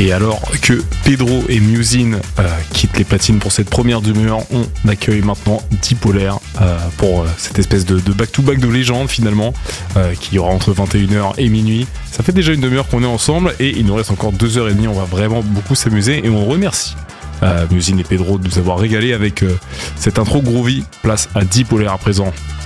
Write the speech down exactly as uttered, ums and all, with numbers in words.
Et alors que Pedro et Musin euh, quittent les platines pour cette première demi-heure, on accueille maintenant Dipolaire euh, pour euh, cette espèce de, de back-to-back de légende finalement, euh, qui y aura entre vingt et une heures et minuit. Ça fait déjà une demi-heure qu'on est ensemble et il nous reste encore deux heures trente, on va vraiment beaucoup s'amuser et on remercie euh, Musin et Pedro de nous avoir régalé avec euh, cette intro groovy. Place à Dipolaire à présent.